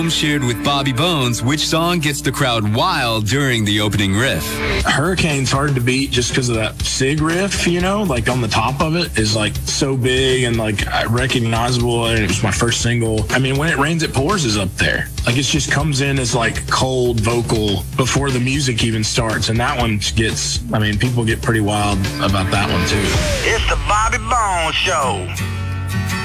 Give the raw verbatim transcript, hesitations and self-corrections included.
Shared with Bobby Bones, which song gets the crowd wild during the opening riff? Hurricane's hard to beat just because of that Sig riff, you know, like on the top of it is like so big and like recognizable, and it was my first single. I mean, When It Rains It Pours is up there. Like it just comes in as like cold vocal before the music even starts, and that one gets, I mean, people get pretty wild about that one too. It's the Bobby Bones Show.